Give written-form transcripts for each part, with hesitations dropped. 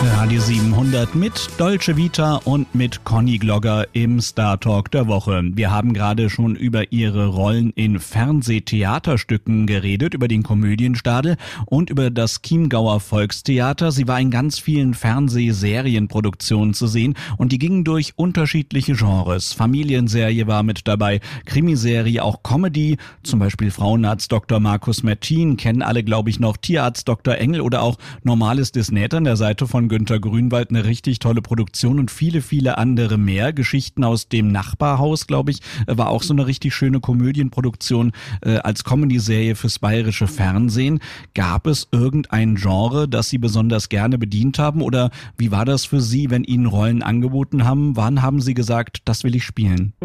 Radio 700 mit Dolce Vita und mit Conny Glogger im Star Talk der Woche. Wir haben gerade schon über ihre Rollen in Fernsehtheaterstücken geredet, über den Komödienstadel und über das Chiemgauer Volkstheater. Sie war in ganz vielen Fernsehserienproduktionen zu sehen und die gingen durch unterschiedliche Genres. Familienserie war mit dabei, Krimiserie, auch Comedy, zum Beispiel Frauenarzt Dr. Markus Mertin, kennen alle, glaube ich, noch, Tierarzt Dr. Engel oder auch Normales Disnät an der Seite von Günter Grünwald, eine richtig tolle Produktion und viele, viele andere mehr. Geschichten aus dem Nachbarhaus, glaube ich, war auch so eine richtig schöne Komödienproduktion als Comedy-Serie fürs bayerische Fernsehen. Gab es irgendein Genre, das Sie besonders gerne bedient haben oder wie war das für Sie, wenn Ihnen Rollen angeboten haben? Wann haben Sie gesagt, das will ich spielen?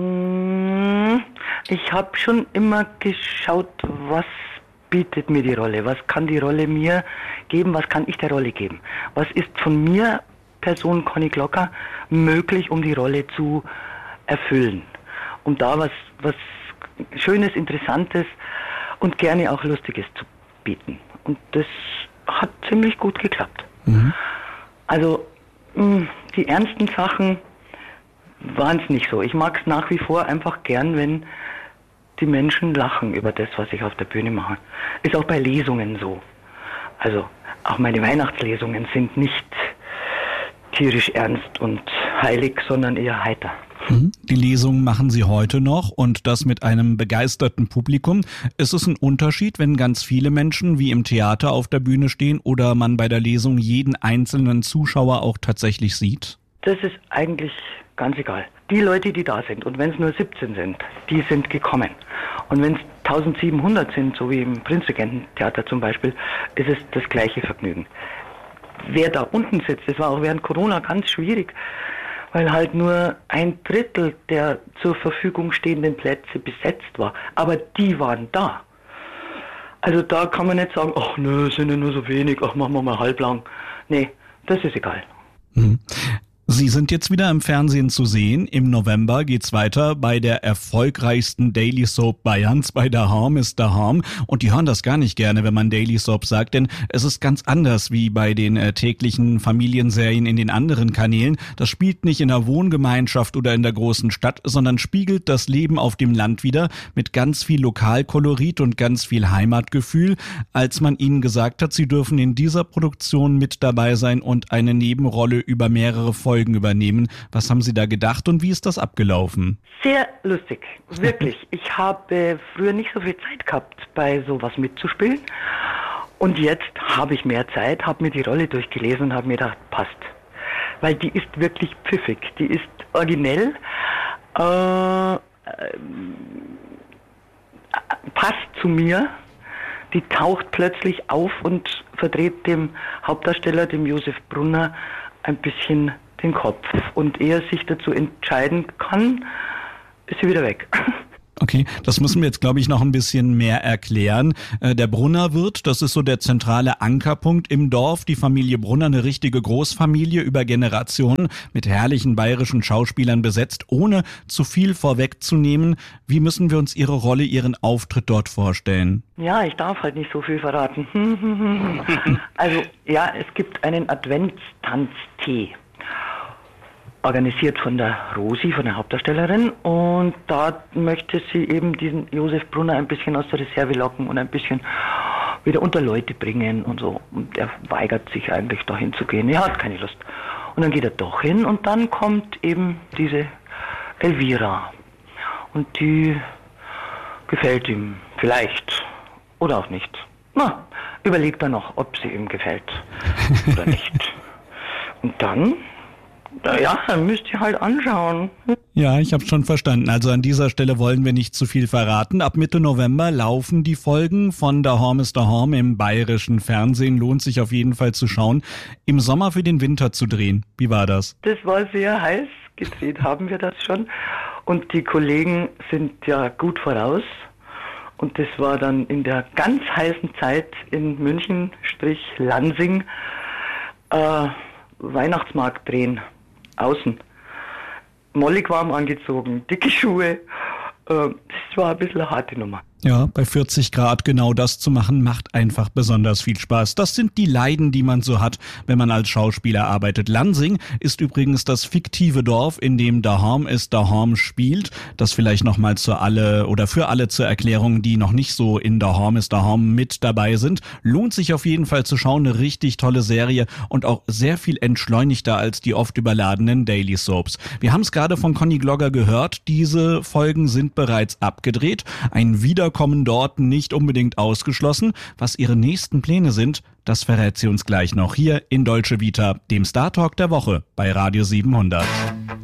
Ich habe schon immer geschaut, was bietet mir die Rolle, was kann die Rolle mir geben, was kann ich der Rolle geben, was ist von mir, Person Conny Glogger, möglich, um die Rolle zu erfüllen, um da was Schönes, Interessantes und gerne auch Lustiges zu bieten. Und das hat ziemlich gut geklappt. Mhm. Also die ernsten Sachen waren es nicht so. Ich mag es nach wie vor einfach gern, wenn die Menschen lachen über das, was ich auf der Bühne mache. Ist auch bei Lesungen so. Also auch meine Weihnachtslesungen sind nicht tierisch ernst und heilig, sondern eher heiter. Die Lesungen machen Sie heute noch und das mit einem begeisterten Publikum. Ist es ein Unterschied, wenn ganz viele Menschen wie im Theater auf der Bühne stehen oder man bei der Lesung jeden einzelnen Zuschauer auch tatsächlich sieht? Das ist eigentlich ganz egal. Die Leute, die da sind, und wenn es nur 17 sind, die sind gekommen. Und wenn es 1700 sind, so wie im Prinzregententheater zum Beispiel, ist es das gleiche Vergnügen. Wer da unten sitzt, das war auch während Corona ganz schwierig, weil halt nur 1/3 der zur Verfügung stehenden Plätze besetzt war. Aber die waren da. Also da kann man nicht sagen, ach nö, sind ja nur so wenig, ach machen wir mal halblang. Nee, das ist egal. Mhm. Sie sind jetzt wieder im Fernsehen zu sehen. Im November geht's weiter bei der erfolgreichsten Daily Soap Bayerns, bei Der Harm ist der Harm. Und die hören das gar nicht gerne, wenn man Daily Soap sagt, denn es ist ganz anders wie bei den täglichen Familienserien in den anderen Kanälen. Das spielt nicht in der Wohngemeinschaft oder in der großen Stadt, sondern spiegelt das Leben auf dem Land wieder mit ganz viel Lokalkolorit und ganz viel Heimatgefühl. Als man ihnen gesagt hat, sie dürfen in dieser Produktion mit dabei sein und eine Nebenrolle über mehrere Folgen übernehmen. Was haben Sie da gedacht und wie ist das abgelaufen? Sehr lustig, wirklich. Ich habe früher nicht so viel Zeit gehabt, bei sowas mitzuspielen. Und jetzt habe ich mehr Zeit, habe mir die Rolle durchgelesen und habe mir gedacht, passt. Weil die ist wirklich pfiffig, die ist originell, passt zu mir. Die taucht plötzlich auf und verdreht dem Hauptdarsteller, dem Josef Brunner, ein bisschen den Kopf. Und ehe er sich dazu entscheiden kann, ist sie wieder weg. Okay, das müssen wir jetzt, glaube ich, noch ein bisschen mehr erklären. Der Brunnerwirt, das ist so der zentrale Ankerpunkt im Dorf. Die Familie Brunner, eine richtige Großfamilie über Generationen mit herrlichen bayerischen Schauspielern besetzt, ohne zu viel vorwegzunehmen. Wie müssen wir uns Ihre Rolle, Ihren Auftritt dort vorstellen? Ja, ich darf halt nicht so viel verraten. Also, ja, es gibt einen Adventstanztee. Organisiert von der Rosi, von der Hauptdarstellerin, und da möchte sie eben diesen Josef Brunner ein bisschen aus der Reserve locken und ein bisschen wieder unter Leute bringen und so. Und er weigert sich eigentlich dahin zu gehen, er hat keine Lust. Und dann geht er doch hin und dann kommt eben diese Elvira und die gefällt ihm vielleicht oder auch nicht. Na, überlegt er noch, ob sie ihm gefällt oder nicht. Und dann müsst ihr halt anschauen. Ja, ich habe schon verstanden. Also an dieser Stelle wollen wir nicht zu viel verraten. Ab Mitte November laufen die Folgen von Der Harm ist der Harm im bayerischen Fernsehen. Lohnt sich auf jeden Fall zu schauen. Im Sommer für den Winter zu drehen. Wie war das? Das war sehr heiß. Gedreht haben wir das schon. Und die Kollegen sind ja gut voraus. Und das war dann in der ganz heißen Zeit in München-Lansing Weihnachtsmarkt drehen. Außen. Mollig warm angezogen, dicke Schuhe. Das war ein bisschen eine harte Nummer. Ja, bei 40 Grad genau das zu machen, macht einfach besonders viel Spaß. Das sind die Leiden, die man so hat, wenn man als Schauspieler arbeitet. Lansing ist übrigens das fiktive Dorf, in dem Daheim ist Daheim spielt. Das vielleicht nochmal für alle zur Erklärung, die noch nicht so in Daheim ist Daheim mit dabei sind. Lohnt sich auf jeden Fall zu schauen, eine richtig tolle Serie und auch sehr viel entschleunigter als die oft überladenen Daily Soaps. Wir haben es gerade von Conny Glogger gehört, diese Folgen sind bereits abgedreht. Ein Wiederkommen dort nicht unbedingt ausgeschlossen. Was ihre nächsten Pläne sind, das verrät sie uns gleich noch hier in Dolce Vita, dem Star Talk der Woche bei Radio 700.